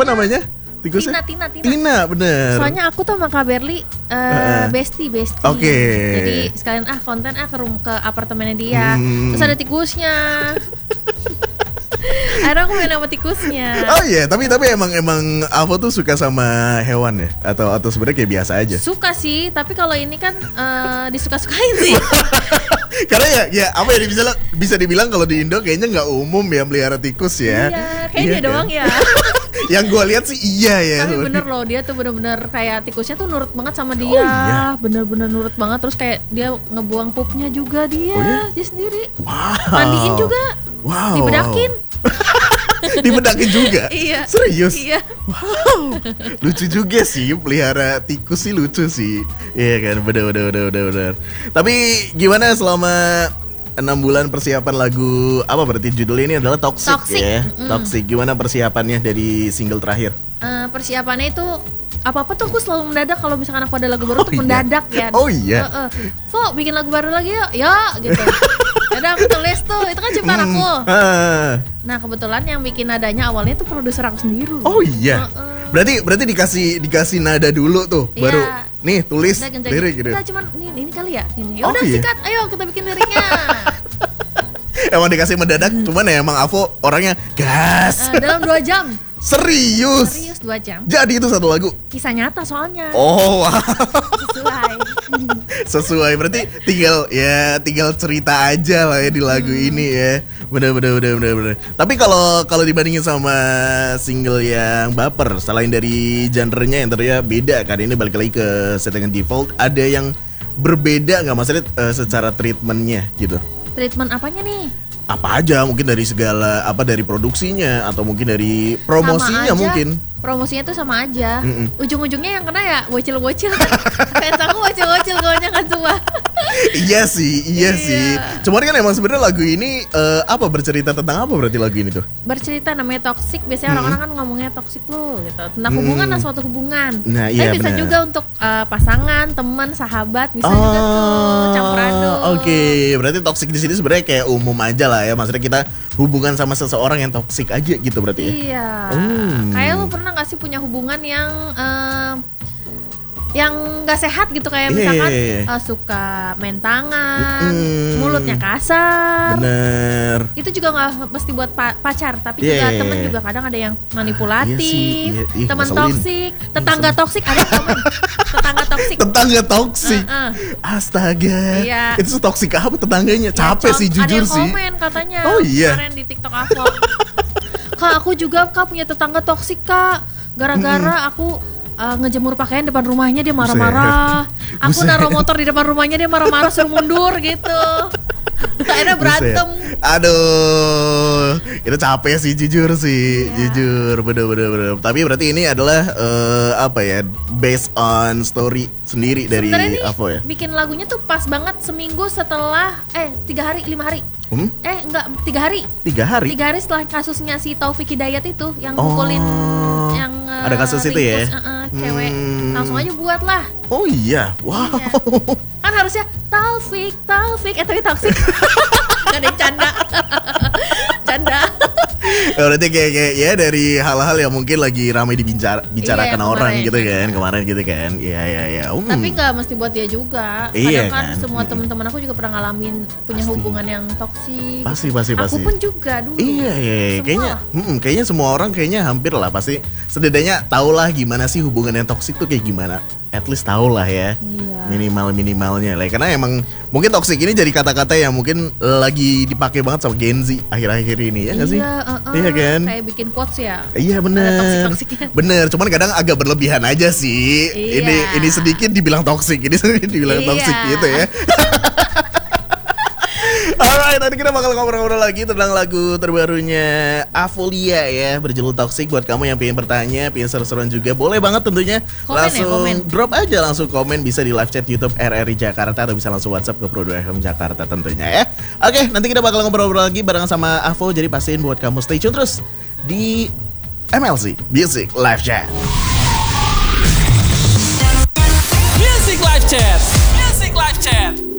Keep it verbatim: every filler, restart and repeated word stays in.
namanya? Tikusnya? Tina, Tina, Tina. Tina, bener. Soalnya aku tuh sama Kak Berli uh, uh. bestie, bestie. Oke. Okay. Jadi sekalian ah konten ah ke room, ke apartemennya dia. Hmm. Terus ada tikusnya. Akhirnya aku main sama tikusnya. Oh iya, tapi tapi emang emang Avo tuh suka sama hewan ya? Atau atau sebenarnya kayak biasa aja? Suka sih, tapi kalau ini kan uh, disuka-sukain sih. Karena ya, ya apa ya bisa bisa dibilang kalau di Indo kayaknya nggak umum ya melihara tikus ya. Iya, kayaknya iya, doang ya. Yang gue lihat sih iya ya. Tapi bener loh, dia tuh bener-bener kayak tikusnya tuh nurut banget sama dia. Oh, iya. Bener-bener nurut banget. Terus kayak dia ngebuang pupnya juga dia, oh, iya? Dia sendiri. Wow. Mandiin juga. Wow. Dibedakin. Dibedakin juga? Iya. Serius? Iya. Wow. Lucu juga sih pelihara tikus sih, lucu sih. Iya kan, bener bener bener bener bener. Tapi gimana selama enam bulan persiapan lagu apa berarti judul ini adalah Toxic, Toxic. ya? Mm. Toxic. Gimana persiapannya dari single terakhir? Uh, persiapannya itu apa-apa tuh aku selalu mendadak kalau misalkan aku ada lagu baru oh, tuh iya. mendadak ya. Oh iya. Uh, uh. Fo, bikin lagu baru lagi yuk. Ya, gitu. Ada aku tulis tuh, itu kan ciptaan hmm. aku. Uh. Nah, kebetulan yang bikin nadanya awalnya tuh produser aku sendiri. Oh iya. Uh, uh. Berarti berarti dikasih dikasih nada dulu tuh, iya. baru nih tulis lirik gitu. Kita cuman ini ini kali ya, ini. Ya udah oh, iya. sikat, ayo kita bikin liriknya. Emang dikasih mendadak, cuman ya emang Avo orangnya gas. Uh, dalam dua jam. Serius? Serius dua jam. Jadi itu satu lagu? Kisah nyata soalnya. Oh wow. Sesuai. Sesuai, berarti tinggal ya tinggal cerita aja lah ya di lagu hmm. ini ya. Bener bener bener bener bener. Tapi kalau kalau dibandingin sama single yang Baper, selain dari genrenya yang ternyata beda kan, ini balik lagi ke Settingan Default, ada yang berbeda nggak maksudnya uh, secara treatmentnya gitu? Treatment apanya nih? Apa aja, mungkin dari segala apa dari produksinya atau mungkin dari promosinya mungkin. Promosinya tuh sama aja. Mm-mm. Ujung-ujungnya yang kena ya bocil-bocil. Fans aku bocil-bocil gonya kan semua. Iya sih, iya, iya sih. Cuman kan emang sebenarnya lagu ini uh, apa bercerita tentang apa berarti lagu ini tuh? Bercerita namanya toxic. Biasanya mm. orang-orang kan ngomongnya toxic loh gitu. Tentang mm. hubungan lah, suatu hubungan. Nah, iya, tapi bisa bener. juga untuk uh, pasangan, teman, sahabat, bisa oh, juga tuh campur aduk. Oke, okay. Berarti toxic di sini sebenarnya kayak umum aja lah ya. Maksudnya kita hubungan sama seseorang yang toxic aja gitu berarti ya. Iya. Oh. Kayak lo pernah gak sih punya hubungan yang uh, yang nggak sehat gitu, kayak misalkan yeah, yeah, yeah. Uh, suka main tangan, mm, mulutnya kasar. Bener. Itu juga nggak mesti buat pa- pacar, tapi yeah, juga temen juga kadang ada yang manipulatif, ah, iya teman toksik, tetangga toksik, ada temen tetangga toksik. Tetangga toksik. Uh-uh. Astaga. Iya. Itu toksik apa tetangganya? Ya, capek com- sih jujur sih. Ada yang sih. komen katanya. Oh iya. Kemarin di TikTok aku. Kak, aku juga kak punya tetangga toksik kak. Gara-gara hmm. aku uh, ngejemur pakaian depan rumahnya dia marah-marah. Buset. Aku Buset. naruh motor di depan rumahnya dia marah-marah suruh mundur gitu. Akhirnya berantem. Buset. Aduh, itu capek sih jujur sih, yeah. jujur, bener-bener. Tapi berarti ini adalah uh, apa ya, based on story sendiri dari Avo ya. Bikin lagunya tuh pas banget seminggu setelah eh tiga hari lima hari. Hmm? Eh enggak tiga hari. Tiga hari. Tiga hari setelah kasusnya si Taufik Hidayat itu yang mukulin oh, yang uh, ada kasus itu ya. Uh-uh, cewek hmm. langsung aja buat lah. Oh iya, wow. Iya. Kan harusnya Taufik, Taufik, eh tapi toksik. Gak ada yang canda. Canda. Ya, berarti kayak, kayak ya dari hal-hal yang mungkin lagi ramai dibicarakan iya, orang gitu kan kemarin gitu kan. Iya iya iya. Um. Tapi nggak mesti buat dia juga. Kadang iya, kan, kan semua teman-teman aku juga pernah ngalamin punya pasti. hubungan yang toksik. Pasti pasti aku pasti. Aku pun juga dulu. Iya iya. iya. Kayaknya hmm, kayaknya semua orang kayaknya hampir lah pasti setidaknya tahulah gimana sih hubungan yang toksik tuh kayak gimana. At least tahu lah ya. Iya. Minimal-minimalnya lah. Karena emang mungkin toksik ini jadi kata-kata yang mungkin lagi dipakai banget sama Gen Z akhir-akhir ini ya nggak sih? Iya, uh-uh. Iya kan? Kayak bikin quotes ya. Iya benar. Bener, cuman kadang agak berlebihan aja sih. Iya. Ini ini sedikit dibilang toksik, ini sedikit dibilang iya. toksik gitu ya. Alright, tadi kita bakal ngobrol-ngobrol lagi tentang lagu terbarunya Avolia ya, berjudul Toxic. Buat kamu yang pengen bertanya, pengen seru-seruan juga, boleh banget tentunya. Komen langsung ya, komen. drop aja, langsung komen. Bisa di live chat YouTube R R I Jakarta atau bisa langsung WhatsApp ke Pro dua F M Jakarta tentunya ya. Oke, nanti kita bakal ngobrol-ngobrol lagi barengan sama Avo. Jadi pastiin buat kamu stay tune terus di M L C Music Live Chat. Music Live Chat. Music Live Chat.